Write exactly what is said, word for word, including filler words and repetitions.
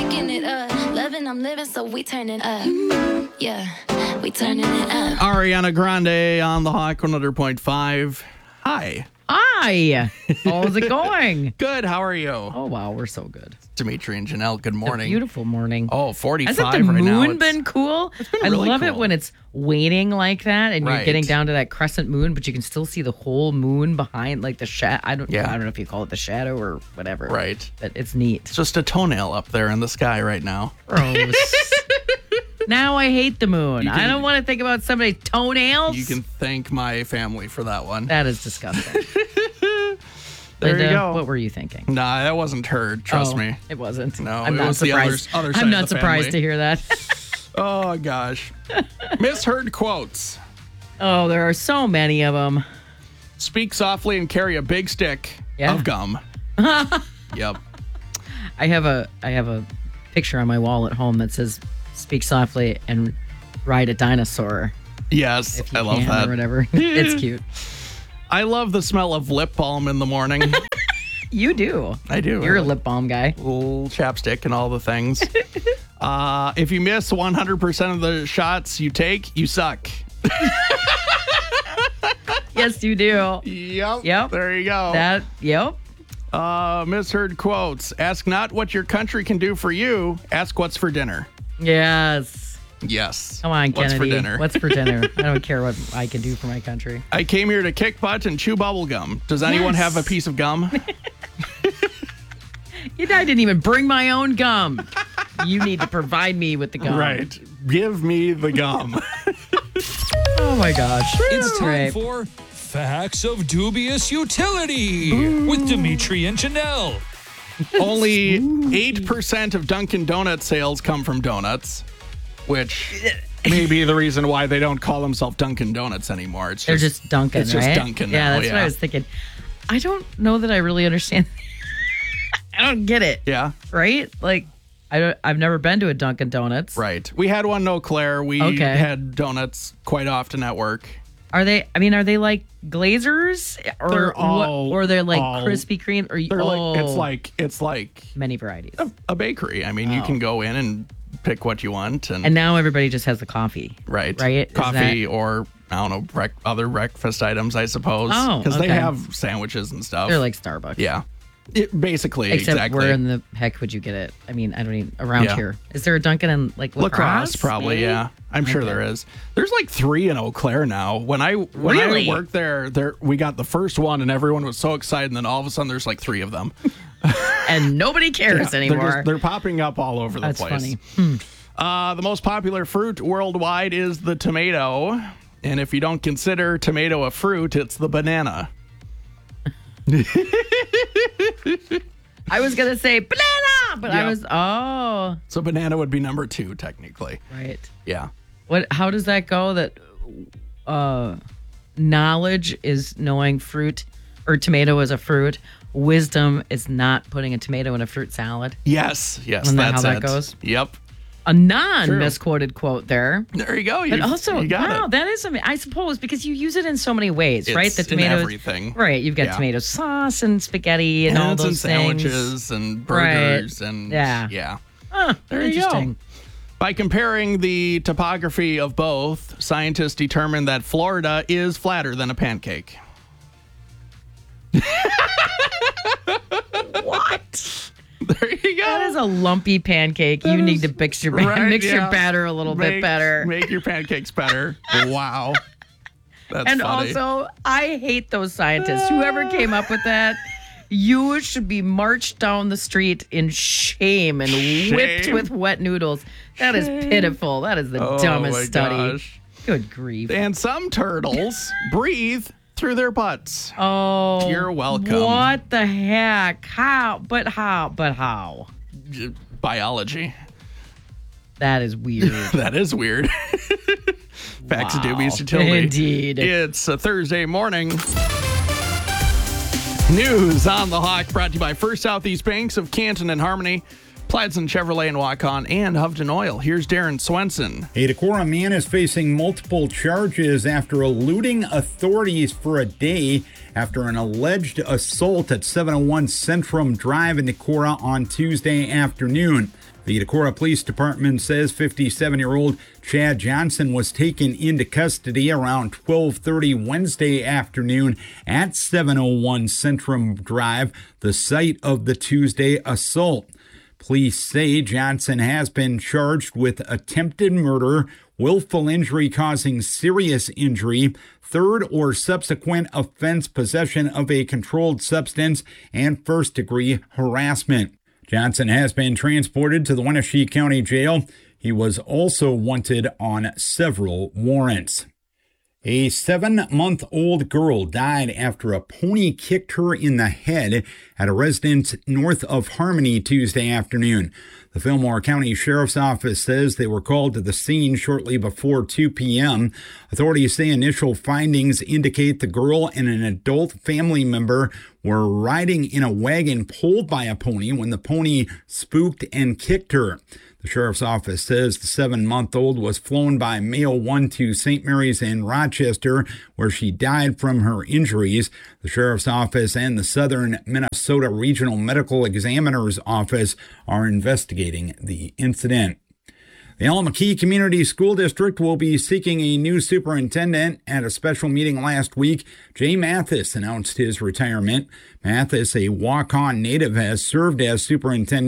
picking it up. Loving, I'm living, so we turning up. Yeah, we turning it up. Ariana Grande on the Hawk one hundred point five. Hi. Hi. How's it going? Good. How are you? Oh, wow. We're so good. Dimitri and Janelle, good A morning. beautiful morning. Oh, forty-five Hasn't the right now. moon It's- been cool? been I really love it cool. when it's waning like that and you're Right. getting down to that crescent moon, but you can still see the whole moon behind, like the shadow. I don't. Yeah. I don't know if you call it the shadow or whatever. Right. But it's neat. It's just a toenail up there in the sky right now. Gross. Now I hate the moon. You can- I don't want to think about somebody's toenails. You can thank my family for that one. That is disgusting. There you Linda, go. What were you thinking? Nah, that wasn't heard. Trust Oh, me. It wasn't. No, I'm it not was the surprised. other- other side I'm of not the surprised family. to hear that. Oh, gosh. Misheard quotes. Oh, there are so many of them. Speak softly and carry a big stick Yeah. of gum. Yep. I have a I have a picture on my wall at home that says "Speak softly and ride a dinosaur." Yes, If you I love can, that. or whatever. It's cute. I love the smell of lip balm in the morning. You do. I do. You're a lip balm guy. Little chapstick and all the things. uh, if you miss one hundred percent of the shots you take, you suck. Yes, you do. Yep. Yep. There you go. That. Yep. Uh, misheard quotes. Ask not what your country can do for you. Ask what's for dinner. Yes. Yes. Come on, What's Kennedy. for dinner? What's for dinner? I don't care what I can do for my country. I came here to kick butt and chew bubble gum. Does anyone Yes. have a piece of gum? You know, I didn't even bring my own gum. You need to provide me with the gum. Right. Give me the gum. Oh my gosh. It's time Right. for Facts of Dubious Utility with Dimitri and Janelle. Only eight percent of Dunkin' Donuts sales come from donuts, which may be the reason why they don't call themselves Dunkin' Donuts anymore. It's They're just Dunkin', It's just right? Dunkin' Yeah, now, that's what yeah. I was thinking. I don't know that I really understand. I don't get it. Yeah, Right? Like, I don't, I've never been to a Dunkin' Donuts. right. We had one in Eau Claire. We Okay. had donuts quite often at work. Are they? I mean, are they like Glazers, or They're what- all- or they're like all- Krispy Kreme, or They're oh, like it's like it's like many varieties. a, a bakery. I mean, you Oh. can go in and pick what you want, and, And now everybody just has the coffee. right, right? Is coffee that- or I don't know, brec- other breakfast items, I suppose. Oh, because they okay. have sandwiches and stuff. They're like Starbucks. yeah, it, basically, Except exactly. where in the heck would you get it? I mean, I don't even around Yeah. here. Is there a Dunkin' in like Lacrosse, Lacrosse? probably, maybe? yeah. I'm sure Okay. there is. There's like three in Eau Claire now. When I when Really? I worked there, there we got the first one, and everyone was so excited. And then all of a sudden, there's like three of them. And nobody cares Yeah, anymore. They're, just, they're popping up all over the That's place. funny. Uh, the most popular fruit worldwide is the tomato, and if you don't consider tomato a fruit, it's the banana. I was gonna say banana, but I Yeah. was oh So banana would be number two, technically. right. Yeah. What? How does that go? That uh, knowledge is knowing fruit or tomato is a fruit. Wisdom is not putting a tomato in a fruit salad. Yes. Yes. Isn't that that's how that it. goes? Yep. A non-misquoted quote there. There you go. You, But also, you got wow, it. that is, ama- I suppose, because you use it in so many ways, right? It's in everything. Right. You've got Yeah. tomato sauce and spaghetti and all And those things. sandwiches and Right. burgers and Yeah. yeah. Huh, There you go. interesting. By comparing the topography of both, scientists determined that Florida is flatter than a pancake. What? There you go. That is a lumpy pancake. You need to mix your Right, mix yeah. your batter a little bit Make- better. Make your pancakes better. Wow. That's and funny. also, I hate those scientists. Whoever came up with that, you should be marched down the street in shame and whipped Shame? with wet noodles. That is pitiful. That is the Oh dumbest my study. gosh. Good grief. And some turtles breathe through their butts. Oh, You're welcome. What the heck? How? But how? But how? J- Biology. That is weird. That is weird. Facts of Wow. dubious utility. Indeed. It's a Thursday morning. News on the Hawk brought to you by First Southeast Banks of Canton and Harmony, Pladsen Chevrolet and Waukon, and Hovden Oil. Here's Darren Swenson. A Decorah man is facing multiple charges after eluding authorities for a day after an alleged assault at seven oh one Centrum Drive in Decorah on Tuesday afternoon. The Decorah Police Department says fifty-seven-year-old Chad Johnson was taken into custody around twelve thirty Wednesday afternoon at seven oh one Centrum Drive, the site of the Tuesday assault. Police say Johnson has been charged with attempted murder, willful injury causing serious injury, third or subsequent offense possession of a controlled substance, and first-degree harassment. Johnson has been transported to the Wenatchee County Jail. He was also wanted on several warrants. A seven-month-old girl died after a pony kicked her in the head at a residence north of Harmony Tuesday afternoon. The Fillmore County Sheriff's Office says they were called to the scene shortly before two p.m. Authorities say initial findings indicate the girl and an adult family member were riding in a wagon pulled by a pony when the pony spooked and kicked her. The Sheriff's Office says the seven-month-old was flown by Mayo one to Saint Mary's in Rochester, where she died from her injuries. The Sheriff's Office and the Southern Minnesota Regional Medical Examiner's Office are investigating the incident. The Al-McKee Community School District will be seeking a new superintendent. At a special meeting last week, Jay Mathis announced his retirement. Mathis, a walk-on native, has served as superintendent